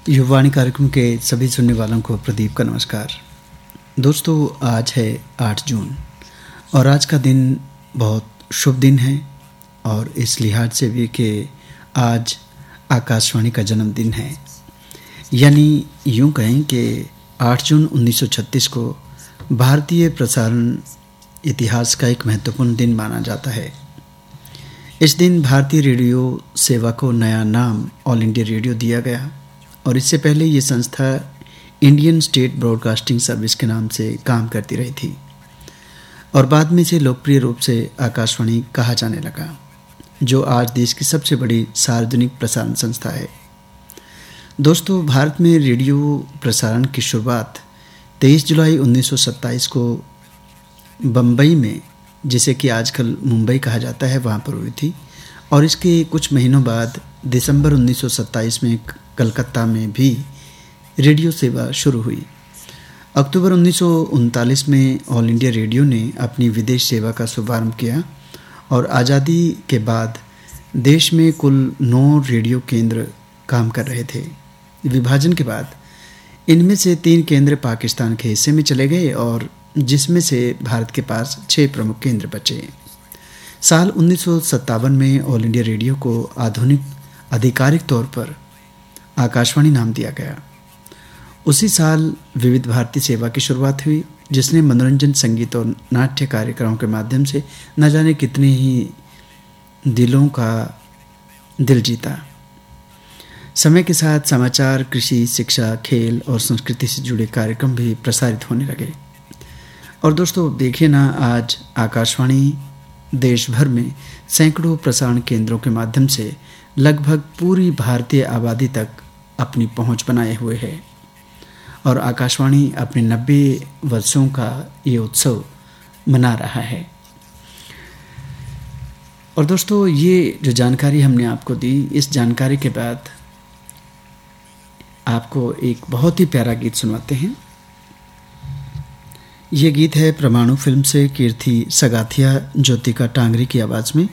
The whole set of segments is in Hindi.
युवावाणी कार्यक्रम के सभी सुनने वालों को प्रदीप का नमस्कार। दोस्तों, आज है 8 जून और आज का दिन बहुत शुभ दिन है और इस लिहाज से भी कि आज आकाशवाणी का जन्मदिन है। यानी यूं कहें कि 8 जून 1936 को भारतीय प्रसारण इतिहास का एक महत्वपूर्ण दिन माना जाता है। इस दिन भारतीय रेडियो सेवा को नया नाम ऑल इंडिया रेडियो दिया गया और इससे पहले ये संस्था इंडियन स्टेट ब्रॉडकास्टिंग सर्विस के नाम से काम करती रही थी और बाद में इसे लोकप्रिय रूप से आकाशवाणी कहा जाने लगा, जो आज देश की सबसे बड़ी सार्वजनिक प्रसारण संस्था है। दोस्तों, भारत में रेडियो प्रसारण की शुरुआत 23 जुलाई 1927 को बम्बई में, जिसे कि आजकल मुंबई कहा जाता है, वहाँ पर हुई थी और इसके कुछ महीनों बाद दिसंबर 1927 में कलकत्ता में भी रेडियो सेवा शुरू हुई। अक्टूबर 1939 में ऑल इंडिया रेडियो ने अपनी विदेश सेवा का शुभारंभ किया और आज़ादी के बाद देश में कुल 9 रेडियो केंद्र काम कर रहे थे। विभाजन के बाद इनमें से 3 केंद्र पाकिस्तान के हिस्से में चले गए और जिसमें से भारत के पास 6 प्रमुख केंद्र बचे। साल 1957 में ऑल इंडिया रेडियो को आधिकारिक तौर पर आकाशवाणी नाम दिया गया। उसी साल विविध भारती सेवा की शुरुआत हुई, जिसने मनोरंजन, संगीत और नाट्य कार्यक्रमों के माध्यम से न जाने कितने ही दिलों का दिल जीता। समय के साथ समाचार, कृषि, शिक्षा, खेल और संस्कृति से जुड़े कार्यक्रम भी प्रसारित होने लगे। और दोस्तों देखिए ना, आज आकाशवाणी देश भर में सैकड़ों प्रसारण केंद्रों के माध्यम से लगभग पूरी भारतीय आबादी तक अपनी पहुंच बनाए हुए है और आकाशवाणी अपने 90 वर्षों का ये उत्सव मना रहा है। और दोस्तों, ये जो जानकारी हमने आपको दी, इस जानकारी के बाद आपको एक बहुत ही प्यारा गीत सुनाते हैं। ये गीत है परमाणु फिल्म से कीर्ति सगाथिया ज्योतिका टांगरी की आवाज़ में।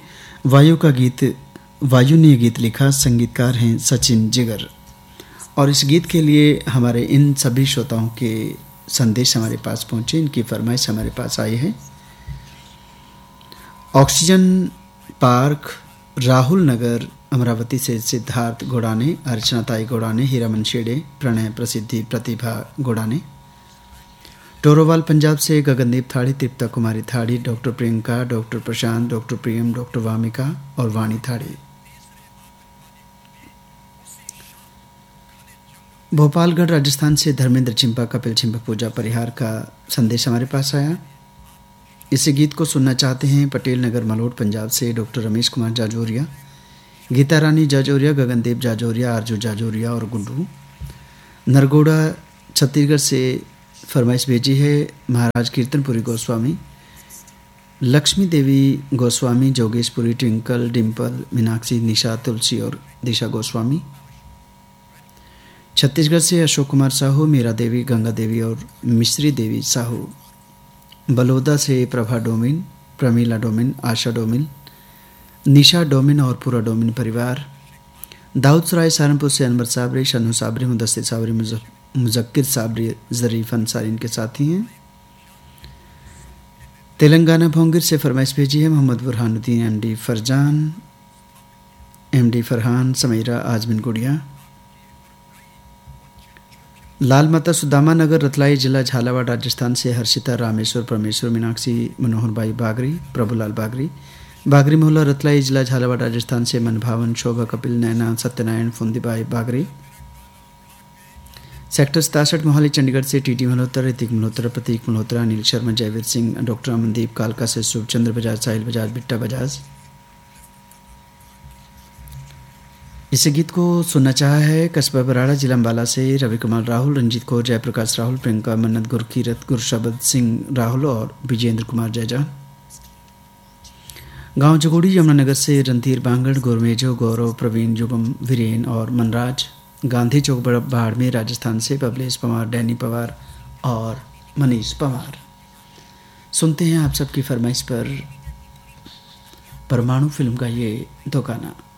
वायु ने गीत लिखा, संगीतकार हैं सचिन जिगर। और इस गीत के लिए हमारे इन सभी श्रोताओं के संदेश हमारे पास पहुँचे, इनकी फरमाइश हमारे पास आई है। ऑक्सीजन पार्क, राहुल नगर, अमरावती से सिद्धार्थ गोड़ाने, अर्चनाताई गोड़ाने, हीरामन शेडे, प्रणय प्रसिद्धि प्रतिभा गोड़ाने। टोरोवाल पंजाब से गगनदीप थाड़ी, तृप्ता कुमारी थाड़ी, डॉक्टर प्रियंका, डॉक्टर प्रशांत, डॉक्टर प्रियम, डॉक्टर वामिका और वाणी थाड़ी। भोपालगढ़ राजस्थान से धर्मेंद्र चिंपा, कपिल चिंपा, पूजा परिहार का संदेश हमारे पास आया। इस गीत को सुनना चाहते हैं पटेल नगर मलोट पंजाब से डॉक्टर रमेश कुमार जाजोरिया, गीता रानी जाजोरिया, गगनदेव जाजोरिया, आरजू जाजोरिया और गुड्डू। नरगोड़ा छत्तीसगढ़ से फरमाइश भेजी है महाराज कीर्तनपुरी गोस्वामी, लक्ष्मी देवी गोस्वामी, जोगेशपुरी, ट्विंकल, डिम्पल, मीनाक्षी, निशा, तुलसी और दिशा गोस्वामी। छत्तीसगढ़ से अशोक कुमार साहू, मीरा देवी, गंगा देवी और मिश्री देवी साहू। बलौदा से प्रभा डोमिन, प्रमीला डोमिन, आशा डोमिन, निशा डोमिन और पूरा डोमिन परिवार। दाऊदसराय सहारनपुर से अनवर साबरी, शनु साबरी, मुदस्सिर साबरी, मुजक्किर साबरी, जरीफ अंसारी इनके साथी हैं। तेलंगाना भोंगिर से फरमाइश भेजी है मोहम्मद बुरहानुद्दीन, एमडी फरजान, एमडी फरहान, समैरा, आजमिन गुड़िया। लाल माता सुदामा नगर, रतलाई जिला, झालावाड़ राजस्थान से हर्षिता, रामेश्वर, परमेश्वर, मीनाक्षी, मनोहर भाई बागरी, प्रभुलाल बागरी, बागरी मोहल्ला, रतलाई जिला, झालावाड़ राजस्थान से मनभावन, शोभा, कपिल, नैना, सत्यनारायण, फुंदीबाई बागरी। सेक्टर 67 मोहाली चंडीगढ़ से टीटी मल्होत्रा, ऋतिक मल्होत्रा, प्रतीक मल्होत्रा, अनिल शर्मा, जयवीर सिंह, डॉक्टर अमनदीप, कालका से शुभचंद्र बजाज, साहिल बजाज, बिट्टा बजाज। इस गीत को सुनना चाहा है कस्बा बराड़ा, जिला अम्बाला से रवि कुमार राहुल, रंजीत कौर, जयप्रकाश राहुल, प्रियंका, मन्नत, गुरकीरत, गुरशबद सिंह राहुल और विजेंद्र कुमार जैजा। गांव जगोड़ी यमुनानगर से रणधीर बांगड़, गोरमेजो, गौरव, प्रवीण, जुगम, वीरेन और मनराज। गांधी चौक बाड़मेर राजस्थान से बबलेश पवार, डैनी पवार और मनीष पवार। सुनते हैं आप सबकी फरमाइश पर परमाणु फिल्म का ये दो गाना।